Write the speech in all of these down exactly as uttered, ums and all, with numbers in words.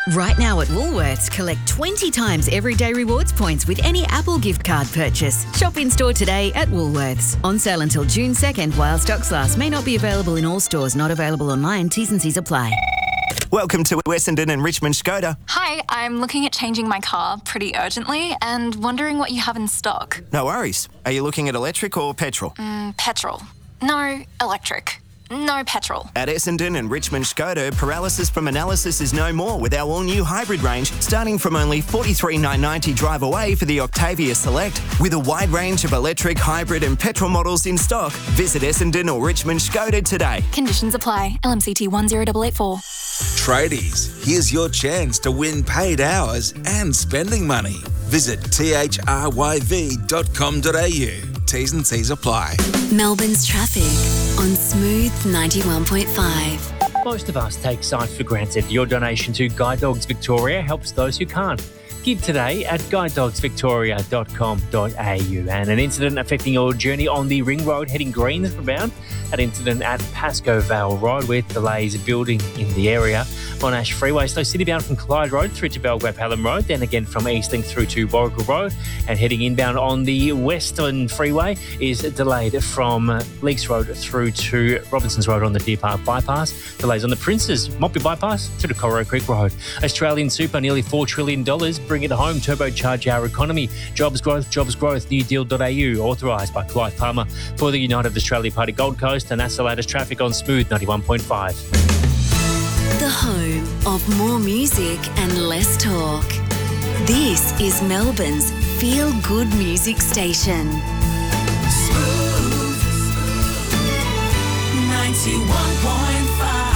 Right now at Woolworths, collect twenty times everyday rewards points with any Apple gift card purchase. Shop in store today at Woolworths. On sale until June second while stocks last. May not be available in all stores. Not available online. T's and C's apply. Welcome to Essendon and Richmond Skoda. Hi, I'm looking at changing my car pretty urgently and wondering what you have in stock. No worries. Are you looking at electric or petrol? Mm, petrol. No, electric. No petrol. At Essendon and Richmond Skoda, paralysis from analysis is no more with our all-new hybrid range, starting from only forty-three thousand nine hundred ninety dollars drive away for the Octavia Select. With a wide range of electric, hybrid and petrol models in stock, visit Essendon or Richmond Skoda today. Conditions apply. L M C T one zero eight eight four. Tradies, here's your chance to win paid hours and spending money. Visit t h r y v dot com dot a u. T's and C's apply. Melbourne's traffic on Smooth ninety-one point five. Most of us take sight for granted. Your donation to Guide Dogs Victoria helps those who can't. Give today at guide dogs victoria dot com dot a u. And an incident affecting your journey on the Ring Road heading Greensborough. An incident at Pascoe Vale Road with delays building in the area. Monash Freeway, so citybound from Clyde Road through to Belgrave Hallam Road, then again from Eastlink through to Warrigal Road. And heading inbound on the Western Freeway is delayed from Leakes Road through to Robinsons Road on the Deer Park Bypass. Delays on the Princes Moppy Bypass through to Corrow Creek Road. Australian super, nearly four trillion dollars. Bring it home, turbocharge our economy. Jobs growth, jobs growth, new deal dot a u, authorised by Clive Palmer for the United Australia Party Gold Coast. And that's the latest traffic on Smooth ninety-one point five. The home of more music and less talk. This is Melbourne's feel-good music station. Smooth ninety-one point five.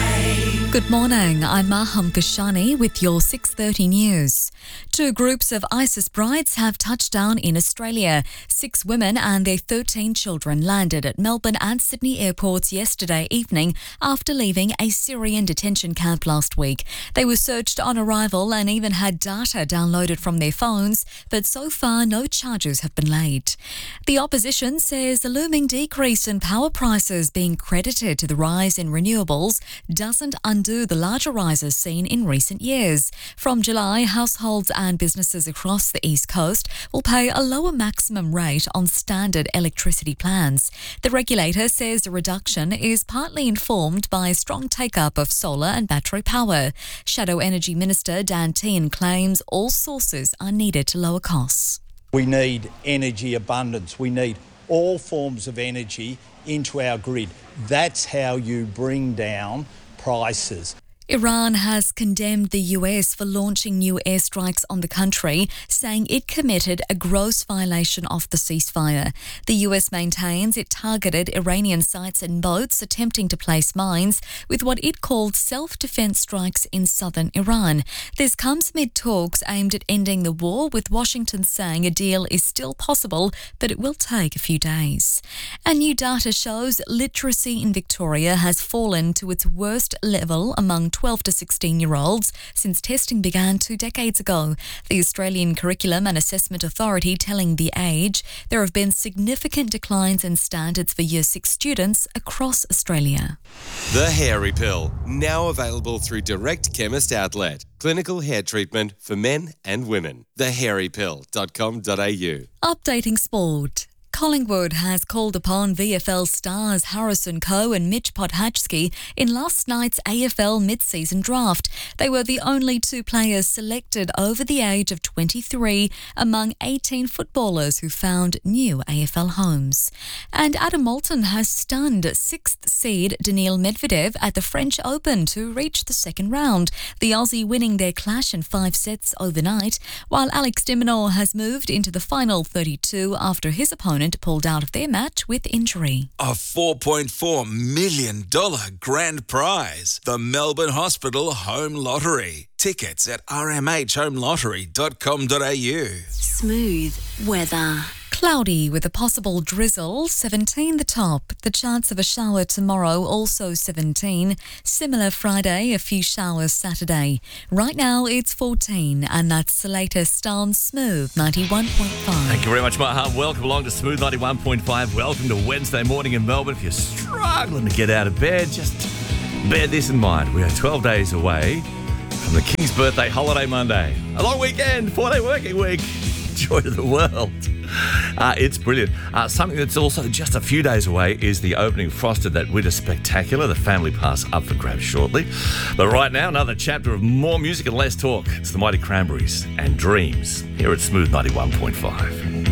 Good morning, I'm Maham Kashani with your six thirty news. Two groups of ISIS brides have touched down in Australia. Six women and their thirteen children landed at Melbourne and Sydney airports yesterday evening after leaving a Syrian detention camp last week. They were searched on arrival and even had data downloaded from their phones, but so far no charges have been laid. The opposition says a looming decrease in power prices being credited to the rise in renewables doesn't undo the larger rises seen in recent years. From July, households and businesses across the East Coast will pay a lower maximum rate on standard electricity plans. The regulator says the reduction is partly informed by strong take-up of solar and battery power. Shadow Energy Minister Dan Tehan claims all sources are needed to lower costs. We need energy abundance. We need all forms of energy into our grid. That's how you bring down prices. Iran has condemned the U S for launching new airstrikes on the country, saying it committed a gross violation of the ceasefire. The U S maintains it targeted Iranian sites and boats attempting to place mines with what it called self-defense strikes in southern Iran. This comes amid talks aimed at ending the war, with Washington saying a deal is still possible, but it will take a few days. And new data shows literacy in Victoria has fallen to its worst level among twelve to sixteen-year-olds since testing began two decades ago. The Australian Curriculum and Assessment Authority telling The Age there have been significant declines in standards for Year six students across Australia. The Hairy Pill, now available through Direct Chemist Outlet. Clinical hair treatment for men and women. the hairy pill dot com dot a u. Updating sport. Collingwood has called upon V F L stars Harrison Coe and Mitch Podhatchki in last night's A F L mid-season draft. They were the only two players selected over the age of twenty-three among eighteen footballers who found new A F L homes. And Adam Moulton has stunned sixth seed Daniil Medvedev at the French Open to reach the second round, the Aussie winning their clash in five sets overnight, while Alex de Minaur has moved into the final thirty-two after his opponent pulled out of their match with injury. A four point four million dollars grand prize. The Melbourne Hospital Home Lottery. Tickets at r m h home lottery dot com dot a u. Smooth weather. Cloudy with a possible drizzle, seventeen the top. The chance of a shower tomorrow, also seventeen. Similar Friday, a few showers Saturday. Right now it's fourteen, and that's the latest on Smooth ninety-one point five. Thank you very much, Maha. Welcome along to Smooth ninety-one point five. Welcome to Wednesday morning in Melbourne. If you're struggling to get out of bed, just bear this in mind. We are twelve days away From the King's Birthday Holiday Monday. A long weekend, four-day working week. Joy to the world. Uh, it's brilliant. Uh, something that's also just a few days away is the opening Frosted That Winter Spectacular. The family pass up for grabs shortly. But right now, another chapter of more music and less talk. It's the Mighty Cranberries and Dreams here at Smooth ninety-one point five.